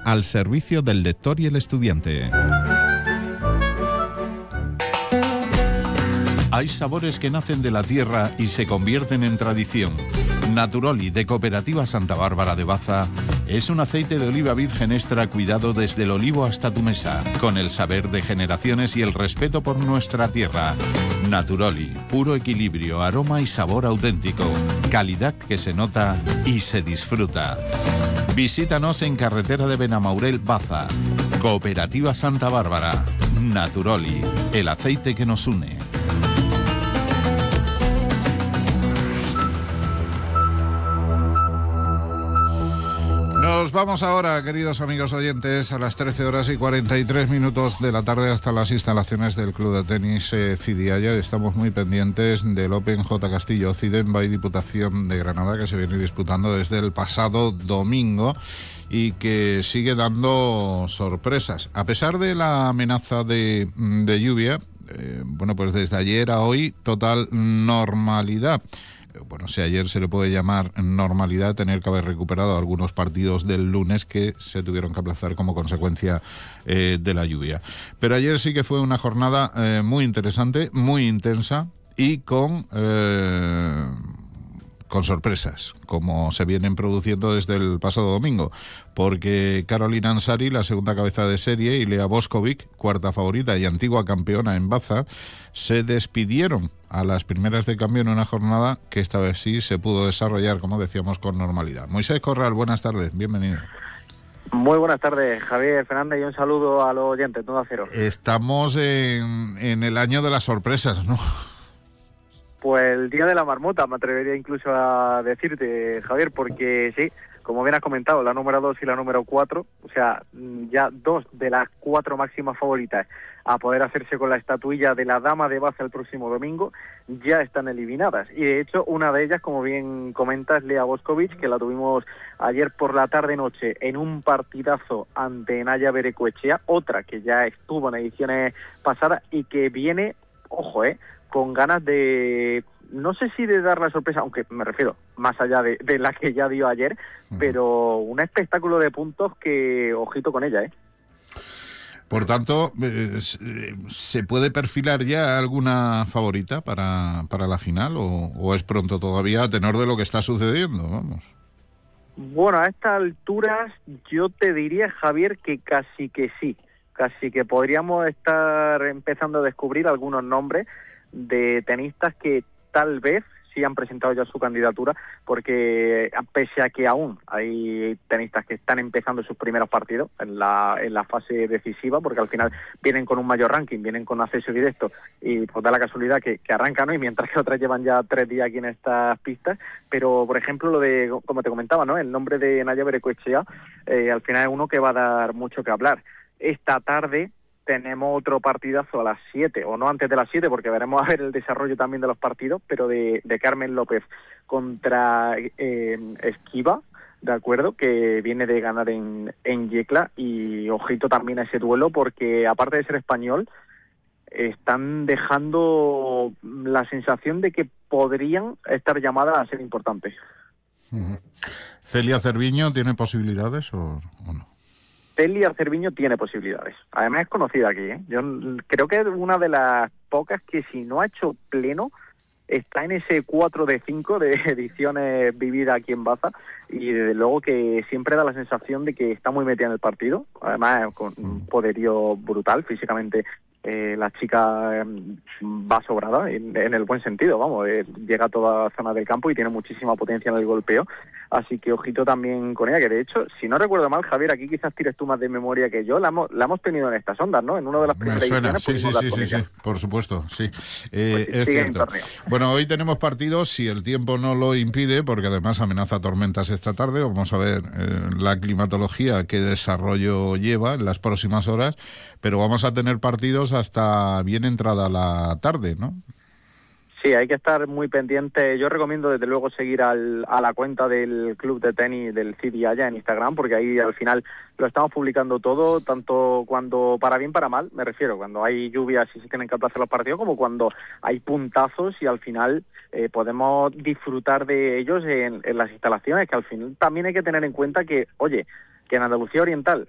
al servicio del lector y el estudiante. Hay sabores que nacen de la tierra y se convierten en tradición. Naturoli, de Cooperativa Santa Bárbara de Baza, es un aceite de oliva virgen extra cuidado desde el olivo hasta tu mesa, con el saber de generaciones y el respeto por nuestra tierra. Naturoli, puro equilibrio, aroma y sabor auténtico, calidad que se nota y se disfruta. Visítanos en carretera de Benamaurel, Baza. Cooperativa Santa Bárbara. Naturoli, el aceite que nos une. Nos vamos ahora, queridos amigos oyentes, a las 13 horas y 43 minutos de la tarde hasta las instalaciones del Club de Tenis Cidiaya. Estamos muy pendientes del Open J. Castillo Occident by Diputación de Granada, que se viene disputando desde el pasado domingo y que sigue dando sorpresas. A pesar de la amenaza de lluvia, pues desde ayer a hoy, total normalidad. Bueno, si ayer se le puede llamar normalidad, tener que haber recuperado algunos partidos del lunes que se tuvieron que aplazar como consecuencia de la lluvia. Pero ayer sí que fue una jornada muy interesante, muy intensa y con sorpresas, como se vienen produciendo desde el pasado domingo, porque Carolina Ansari, la segunda cabeza de serie, y Lea Boskovic, cuarta favorita y antigua campeona en Baza, se despidieron a las primeras de cambio en una jornada que esta vez sí se pudo desarrollar, como decíamos, con normalidad. Moisés Corral, buenas tardes, bienvenido. Muy buenas tardes, Javier Fernández, y un saludo a los oyentes, todo a cero. Estamos en el año de las sorpresas, ¿no? Pues el día de la marmota, me atrevería incluso a decirte, Javier, porque sí, como bien has comentado, la número 2 y la número 4, o sea, ya 2 de las 4 máximas favoritas a poder hacerse con la estatuilla de la Dama de Baza el próximo domingo, ya están eliminadas. Y de hecho, una de ellas, como bien comentas, Lea Boskovic, que la tuvimos ayer por la tarde-noche en un partidazo ante Naya Berecoechea, otra que ya estuvo en ediciones pasadas y que viene, ojo, con ganas de, no sé si de dar la sorpresa, aunque me refiero más allá de la que ya dio ayer, pero un espectáculo de puntos que, ojito con ella, Por tanto, ¿se puede perfilar ya alguna favorita para la final o es pronto todavía a tenor de lo que está sucediendo? Vamos. Bueno, a estas alturas yo te diría, Javier, que casi que sí. Casi que podríamos estar empezando a descubrir algunos nombres de tenistas que tal vez sí han presentado ya su candidatura, porque pese a que aún hay tenistas que están empezando sus primeros partidos en la fase decisiva, porque al final vienen con un mayor ranking, vienen con acceso directo y pues da la casualidad que arrancan hoy, mientras que otras llevan ya 3 días aquí en estas pistas. Pero por ejemplo lo de, como te comentaba, ¿no?, el nombre de Naya Berecoechea, al final es uno que va a dar mucho que hablar. Esta tarde tenemos otro partidazo a las 7, o no antes de las 7, porque veremos a ver el desarrollo también de los partidos, pero de Carmen López contra Esquiva, ¿de acuerdo?, que viene de ganar en Yecla, y ojito también a ese duelo, porque aparte de ser español, están dejando la sensación de que podrían estar llamadas a ser importantes. ¿Celia Cerviño tiene posibilidades o no? Celia Cerviño tiene posibilidades. Además es conocida aquí, Yo creo que es una de las pocas que, si no ha hecho pleno, está en ese 4 de 5 de ediciones vividas aquí en Baza, y desde luego que siempre da la sensación de que está muy metida en el partido, además con un poderío brutal físicamente. La chica va sobrada en el buen sentido, vamos, llega a toda zona del campo y tiene muchísima potencia en el golpeo, así que ojito también con ella, que de hecho, si no recuerdo mal, Javier, aquí quizás tires tú más de memoria que yo, la hemos tenido en estas ondas, ¿no? En una de las primeras ediciones. Sí, por supuesto, sí. Pues es cierto. Bueno, hoy tenemos partidos, si el tiempo no lo impide, porque además amenaza tormentas esta tarde. Vamos a ver la climatología, qué desarrollo lleva en las próximas horas, pero vamos a tener partidos hasta bien entrada la tarde, ¿no? Sí, hay que estar muy pendiente. Yo recomiendo desde luego seguir a la cuenta del Club de Tenis del Cidiaya en Instagram, porque ahí al final lo estamos publicando todo, tanto cuando para bien para mal, me refiero, cuando hay lluvias y se tienen que aplazar los partidos, como cuando hay puntazos y al final podemos disfrutar de ellos en las instalaciones, que al final también hay que tener en cuenta que, oye, que en Andalucía Oriental